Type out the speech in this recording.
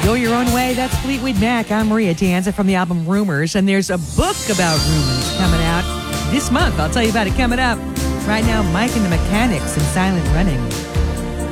Go Your Own Way, that's Fleetwood Mac. I'm Maria Danza from the album Rumors, and there's a book about rumors coming out this month. I'll tell you about it coming up. Right now, Mike and the Mechanics and Silent Running.